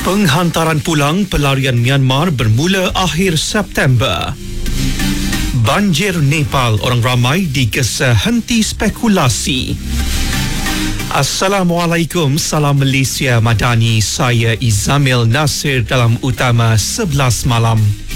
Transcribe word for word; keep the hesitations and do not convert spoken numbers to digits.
Penghantaran pulang pelarian Myanmar bermula akhir September. Banjir Nepal, orang ramai digesa henti spekulasi. Assalamualaikum, salam Malaysia Madani. Saya Izamil Nasir dalam Utama sebelas malam.